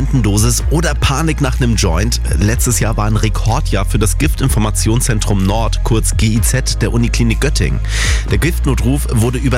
Medikamentendosis oder Panik nach einem Joint. Letztes Jahr war ein Rekordjahr für das Giftinformationszentrum Nord, kurz GIZ, der Uniklinik Göttingen. Der Giftnotruf wurde über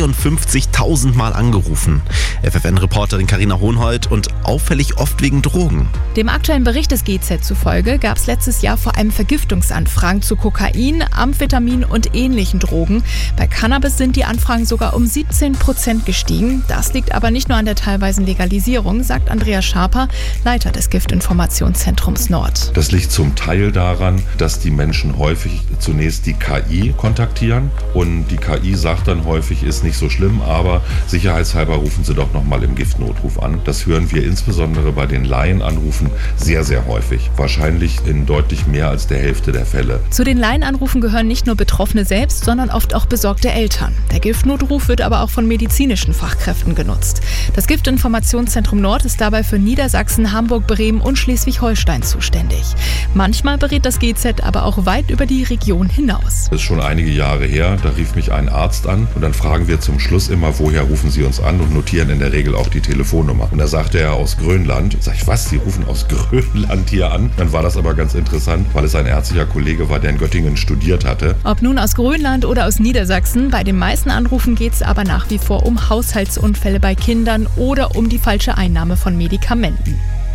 52.000 Mal angerufen. FFN-Reporterin Carina Hohnhold und auffällig oft wegen Drogen. Dem aktuellen Bericht des GIZ zufolge gab es letztes Jahr vor allem Vergiftungsanfragen zu Kokain, Amphetamin und ähnlichen Drogen. Bei Cannabis sind die Anfragen sogar um 17% gestiegen. Das liegt aber nicht nur an der teilweisen Legalisierung, sagt Andreas Schaper, Leiter des Giftinformationszentrums Nord. Das liegt zum Teil daran, dass die Menschen häufig zunächst die KI kontaktieren und die KI sagt dann häufig, ist nicht so schlimm, aber sicherheitshalber rufen Sie doch nochmal im Giftnotruf an. Das hören wir insbesondere bei den Laienanrufen sehr, sehr häufig. Wahrscheinlich in deutlich mehr als der Hälfte der Fälle. Zu den Laienanrufen gehören nicht nur Betroffene selbst, sondern oft auch besorgte Eltern. Der Giftnotruf wird aber auch von medizinischen Fachkräften genutzt. Das Giftinformationszentrum Nord ist dabei für Niedersachsen, Hamburg, Bremen und Schleswig-Holstein zuständig. Manchmal berät das GIZ aber auch weit über die Region hinaus. Das ist schon einige Jahre her, da rief mich ein Arzt an und dann fragen wir zum Schluss immer, woher rufen Sie uns an, und notieren in der Regel auch die Telefonnummer. Und da sagte er aus Grönland. Sag ich, was, Sie rufen aus Grönland hier an? Dann war das aber ganz interessant, weil es ein ärztlicher Kollege war, der in Göttingen studiert hatte. Ob nun aus Grönland oder aus Niedersachsen, bei den meisten Anrufen geht es aber nach wie vor um Haushaltsunfälle bei Kindern oder um die falsche Einnahme von Medikamenten.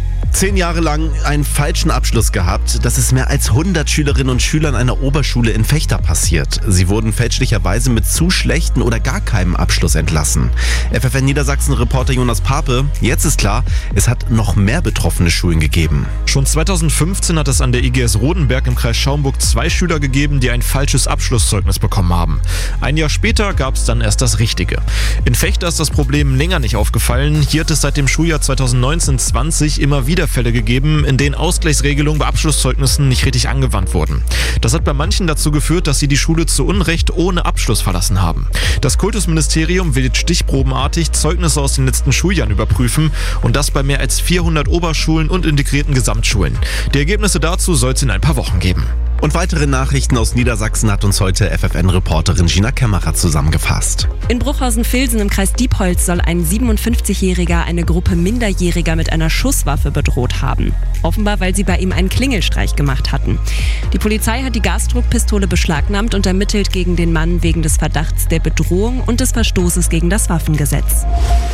10 Jahre lang einen falschen Abschluss gehabt. Das ist mehr als 100 Schülerinnen und Schülern einer Oberschule in Vechta passiert. Sie wurden fälschlicherweise mit zu schlechten oder gar keinem Abschluss entlassen. FFN Niedersachsen-Reporter Jonas Pape, jetzt ist klar, es hat noch mehr betroffene Schulen gegeben. Schon 2015 hat es an der IGS Rodenberg im Kreis Schaumburg 2 Schüler gegeben, die ein falsches Abschlusszeugnis bekommen haben. Ein Jahr später gab es dann erst das Richtige. In Vechta ist das Problem länger nicht aufgefallen. Hier hat es seit dem Schuljahr 2019/20 immer wieder Fälle gegeben, in denen Ausgleichsregelungen bei Abschlusszeugnissen nicht richtig angewandt wurden. Das hat bei manchen dazu geführt, dass sie die Schule zu Unrecht ohne Abschluss verlassen haben. Das Kultusministerium will jetzt stichprobenartig Zeugnisse aus den letzten Schuljahren überprüfen, und das bei mehr als 400 Oberschulen und integrierten Gesamtschulen. Die Ergebnisse dazu soll es in ein paar Wochen geben. Und weitere Nachrichten aus Niedersachsen hat uns heute FFN-Reporterin Gina Kämmerer zusammengefasst. In Bruchhausen-Vilsen im Kreis Diepholz soll ein 57-Jähriger eine Gruppe Minderjähriger mit einer Schusswaffe bedroht haben. Offenbar, weil sie bei ihm einen Klingelstreich gemacht hatten. Die Polizei hat die Gasdruckpistole beschlagnahmt und ermittelt gegen den Mann wegen des Verdachts der Bedrohung und des Verstoßes gegen das Waffengesetz.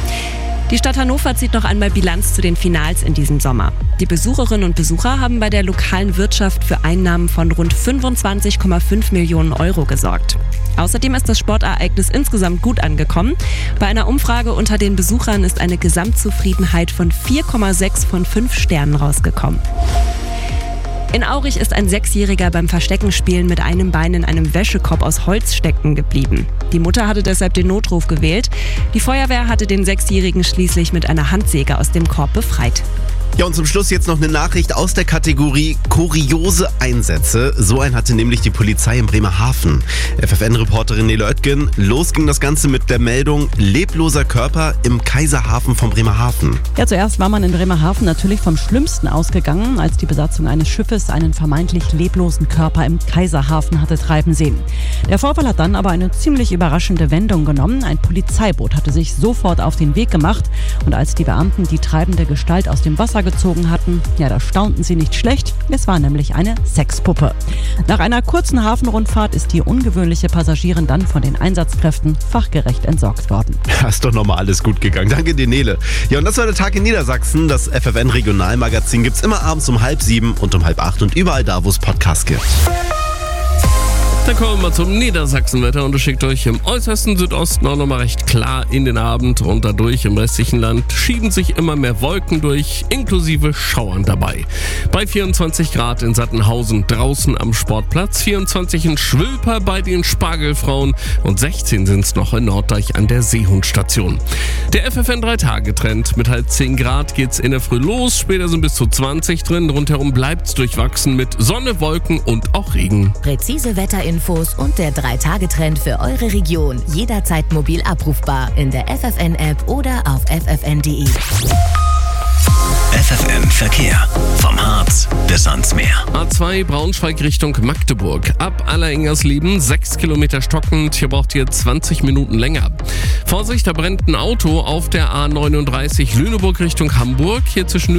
Die Stadt Hannover zieht noch einmal Bilanz zu den Finals in diesem Sommer. Die Besucherinnen und Besucher haben bei der lokalen Wirtschaft für Einnahmen von rund 25,5 Millionen Euro gesorgt. Außerdem ist das Sportereignis insgesamt gut angekommen. Bei einer Umfrage unter den Besuchern ist eine Gesamtzufriedenheit von 4,6 von 5 Sternen rausgekommen. In Aurich ist ein 6-Jähriger beim Versteckenspielen mit einem Bein in einem Wäschekorb aus Holz stecken geblieben. Die Mutter hatte deshalb den Notruf gewählt. Die Feuerwehr hatte den 6-Jährigen schließlich mit einer Handsäge aus dem Korb befreit. Ja, und zum Schluss jetzt noch eine Nachricht aus der Kategorie kuriose Einsätze. So einen hatte nämlich die Polizei in Bremerhaven. FFN-Reporterin Nele Oetgen, los ging das Ganze mit der Meldung lebloser Körper im Kaiserhafen von Bremerhaven. Ja, zuerst war man in Bremerhaven natürlich vom Schlimmsten ausgegangen, als die Besatzung eines Schiffes einen vermeintlich leblosen Körper im Kaiserhafen hatte treiben sehen. Der Vorfall hat dann aber eine ziemlich überraschende Wendung genommen. Ein Polizeiboot hatte sich sofort auf den Weg gemacht, und als die Beamten die treibende Gestalt aus dem Wasser gezogen hatten, ja, da staunten sie nicht schlecht. Es war nämlich eine Sexpuppe. Nach einer kurzen Hafenrundfahrt ist die ungewöhnliche Passagierin dann von den Einsatzkräften fachgerecht entsorgt worden. Ja, ist doch nochmal alles gut gegangen. Danke dir, Nele. Ja, und das war der Tag in Niedersachsen. Das FFN-Regionalmagazin gibt's immer abends um 7:30 und um 7:30 und überall da, wo es Podcasts gibt. Dann kommen wir mal zum Niedersachsenwetter, und es schickt euch im äußersten Südosten auch nochmal recht klar in den Abend und dadurch im restlichen Land schieben sich immer mehr Wolken durch, inklusive Schauern dabei. Bei 24 Grad in Sattenhausen draußen am Sportplatz, 24 in Schwilper bei den Spargelfrauen und 16 sind es noch in Norddeich an der Seehundstation. Der FFN 3-Tage-Trend mit halt 10 Grad geht's in der Früh los, später sind bis zu 20 drin, rundherum bleibt's durchwachsen mit Sonne, Wolken und auch Regen. Präzise Wetterinfos und der 3-Tage-Trend für eure Region. Jederzeit mobil abrufbar in der FFN-App oder auf ffn.de. FFN Verkehr. Vom Harz bis ans Meer. A2 Braunschweig Richtung Magdeburg. Ab Allerengersleben 6 Kilometer stockend. Hier braucht ihr 20 Minuten länger. Vorsicht, da brennt ein Auto auf der A39 Lüneburg Richtung Hamburg. Hier zwischen